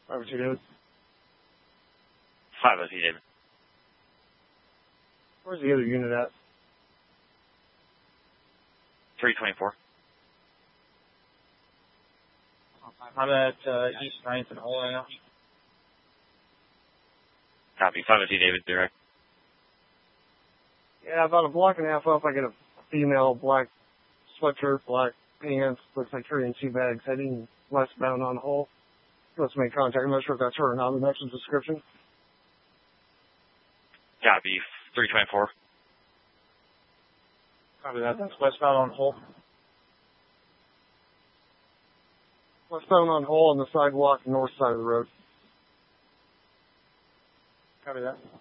502 David. 502 David. Where's the other unit at? 324. I'm at East 9th and Hole right now. Copy. 502 David, direct. Yeah, about a block and a half up, I get a female black sweatshirt, black pants, looks like carrying 2 bags, heading westbound on Hole. Let's make contact. I'm not sure if that's her or not. The next description. Copy. 324. Copy that. That's westbound on Hole. Westbound on Hole on the sidewalk, north side of the road. Copy that.